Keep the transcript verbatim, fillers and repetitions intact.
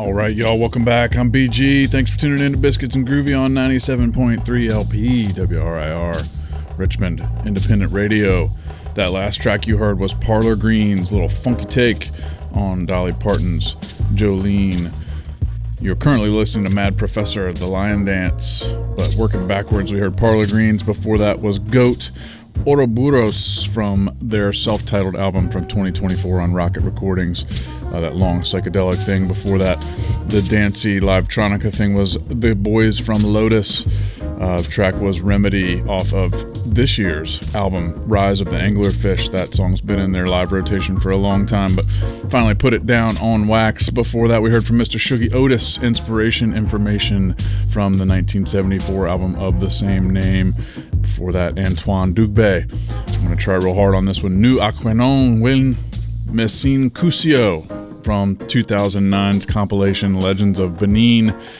All right, y'all, welcome back. I'm B G. Thanks for tuning in to Biscuits and Groovy on ninety-seven point three L P W R I R, Richmond Independent Radio. That last track you heard was Parlor Green's little funky take on Dolly Parton's Jolene. You're currently listening to Mad Professor of the Lion Dance, but working backwards, we heard Parlor Greens. Before that was Goat, Ouroboros from their self-titled album from twenty twenty-four on Rocket Recordings. Uh, that long psychedelic thing. Before that, the dancey live-tronica thing was The Boys from Lotus. Uh, the track was Remedy off of this year's album, Rise of the Anglerfish. That song's been in their live rotation for a long time, but finally put it down on wax. Before that, we heard from Mister Shuggie Otis, Inspiration Information from the nineteen seventy-four album of the same name. Before that, Antoine Dugbe. I'm going to try real hard on this one. Nous Aquenon Win Messine Cusio from two thousand nine's compilation Legends of Benin.